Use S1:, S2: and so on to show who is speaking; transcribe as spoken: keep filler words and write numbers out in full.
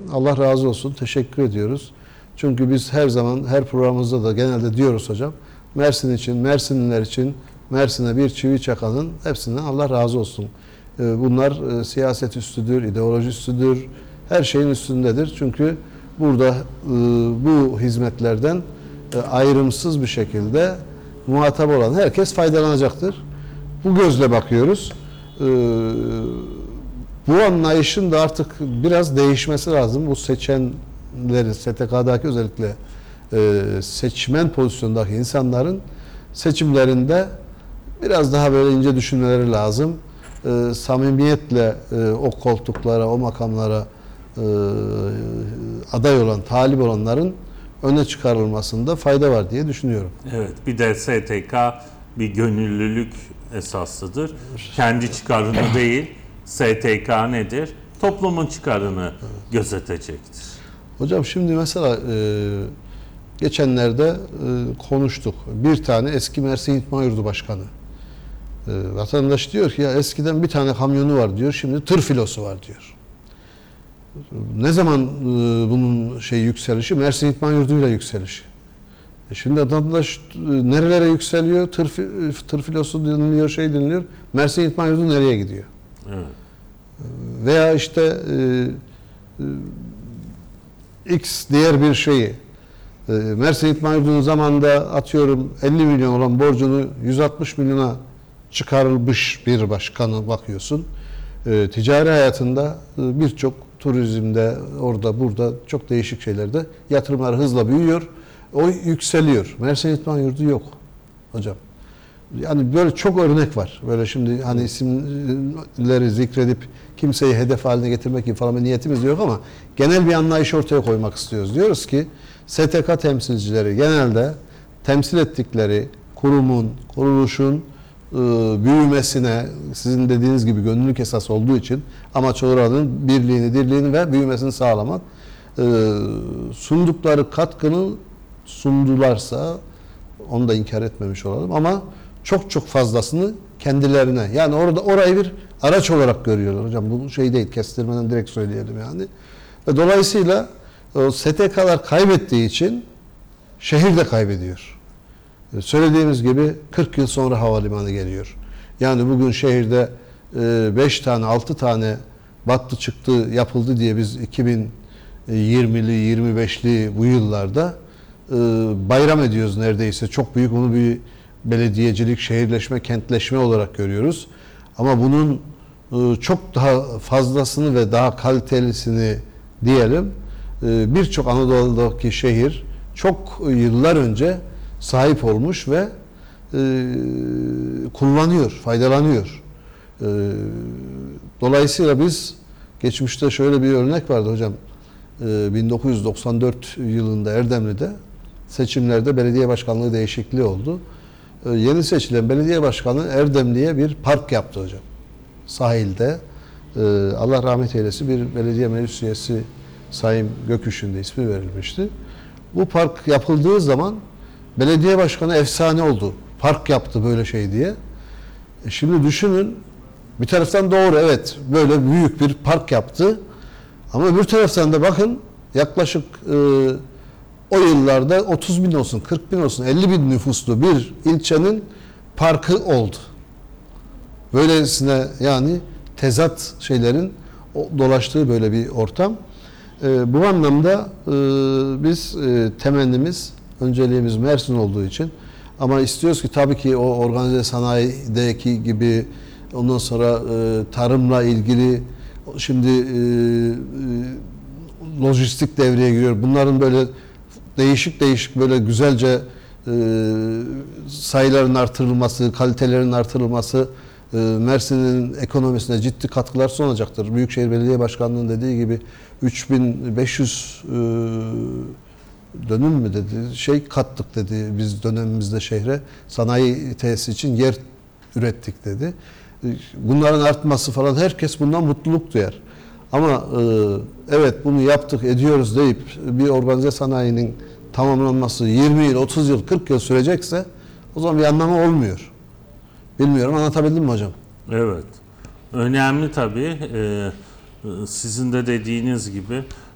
S1: Allah razı olsun. Teşekkür ediyoruz. Çünkü biz her zaman, her programımızda da genelde diyoruz hocam. Mersin için, Mersinliler için, Mersin'e bir çivi çakanın hepsinden Allah razı olsun. Bunlar siyaset üstüdür, ideoloji üstüdür, her şeyin üstündedir. Çünkü burada bu hizmetlerden ayrımsız bir şekilde muhatap olan herkes faydalanacaktır. Bu gözle bakıyoruz. Bu anlayışın da artık biraz değişmesi lazım. Bu seçenleri, S T K'daki özellikle seçmen pozisyondaki insanların seçimlerinde biraz daha böyle ince düşünmeleri lazım. E, samimiyetle e, o koltuklara, o makamlara e, aday olan, talip olanların öne çıkarılmasında fayda var diye düşünüyorum.
S2: Evet, bir de S T K bir gönüllülük esaslıdır. Kendi çıkarını değil, S T K nedir? Toplumun çıkarını gözetecektir.
S1: Hocam şimdi mesela e, geçenlerde e, konuştuk. Bir tane eski Mersin İtman Yurdu Başkanı. E, vatandaş diyor ki ya eskiden bir tane kamyonu var diyor, şimdi tır filosu var diyor. Ne zaman e, bunun şey yükselişi? Mersin İtman Yurdu'yla yükselişi. E şimdi vatandaş e, nerelere yükseliyor? Tır, tır filosu dinliyor, şey dinliyor. Mersin İtman Yurdu nereye gidiyor?
S2: Evet.
S1: Veya işte e, e, X diğer bir şeyi e, Mersin İtman Yurdu'nun zamanında atıyorum elli milyon olan borcunu yüz altmış milyona çıkarılmış bir başkanı bakıyorsun. E, ticari hayatında e, birçok turizmde, orada burada çok değişik şeylerde yatırımlar hızla büyüyor. O yükseliyor. Mersin İtman Yurdu yok hocam. Yani böyle çok örnek var. Böyle şimdi hani isimleri zikredip kimseyi hedef haline getirmek gibi falan bir niyetimiz yok ama genel bir anlayış ortaya koymak istiyoruz. Diyoruz ki S T K temsilcileri genelde temsil ettikleri kurumun, kuruluşun e, büyümesine, sizin dediğiniz gibi gönüllülük esas olduğu için amaç oranın birliğini, dirliğini ve büyümesini sağlamak, e, sundukları katkını sundularsa onu da inkar etmemiş olalım ama çok çok fazlasını kendilerine, yani orada orayı bir araç olarak görüyorlar hocam. Bu şey değil, kestirmeden direkt söyleyelim yani. Ve dolayısıyla o S T K'lar kaybettiği için şehir de kaybediyor. Söylediğimiz gibi kırk yıl sonra havalimanı geliyor. Yani bugün şehirde beş tane, altı tane battı çıktı yapıldı diye biz iki bin yirmili, yirmi beşli bu yıllarda bayram ediyoruz neredeyse. Çok büyük onu bir belediyecilik, şehirleşme, kentleşme olarak görüyoruz. Ama bunun çok daha fazlasını ve daha kalitelisini diyelim birçok Anadolu'daki şehir çok yıllar önce sahip olmuş ve kullanıyor, faydalanıyor. Dolayısıyla biz geçmişte şöyle bir örnek vardı hocam. bin dokuz yüz doksan dört yılında Erdemli'de seçimlerde belediye başkanlığı değişikliği oldu. Yeni seçilen belediye başkanı Erdemli'ye bir park yaptı hocam. Sahilde. Allah rahmet eylesin, bir belediye meclis üyesi Sayın Göküş'ün de ismi verilmişti. Bu park yapıldığı zaman belediye başkanı efsane oldu. Park yaptı böyle şey diye. E şimdi düşünün, bir taraftan doğru, evet, böyle büyük bir park yaptı. Ama öbür taraftan da bakın yaklaşık e, o yıllarda otuz bin olsun, kırk bin olsun, elli bin nüfuslu bir ilçenin parkı oldu. Böylesine yani tezat şeylerin dolaştığı böyle bir ortam. E, bu anlamda e, biz e, temennimiz, önceliğimiz Mersin olduğu için, ama istiyoruz ki tabii ki o organize sanayideki gibi, ondan sonra e, tarımla ilgili şimdi e, e, lojistik devreye giriyor. Bunların böyle değişik değişik böyle güzelce e, sayıların artırılması, kalitelerin artırılması e, Mersin'in ekonomisine ciddi katkılar sunacaktır. Büyükşehir Belediye Başkanlığı'nın dediği gibi üç bin beş yüz e, dönüm mü dedi, şey kattık dedi biz dönemimizde şehre, sanayi tesisi için yer ürettik dedi. Bunların artması falan, herkes bundan mutluluk duyar. Ama e, evet bunu yaptık, ediyoruz deyip bir organize sanayinin tamamlanması yirmi yıl, otuz yıl, kırk yıl sürecekse o zaman bir anlamı olmuyor. Bilmiyorum, anlatabildim mi hocam?
S2: Evet. Önemli tabii. Ee, sizin de dediğiniz gibi